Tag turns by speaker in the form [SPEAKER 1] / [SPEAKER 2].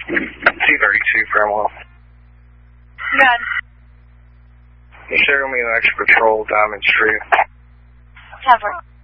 [SPEAKER 1] T32 Bramwell.
[SPEAKER 2] Good.
[SPEAKER 1] You share me an extra patrol, Diamond Street.
[SPEAKER 2] 10-4.